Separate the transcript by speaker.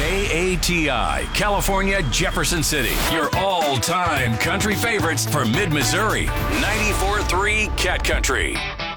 Speaker 1: KATI, California, Jefferson City. Your all-time country favorites for mid-Missouri. 94.3 Cat Country.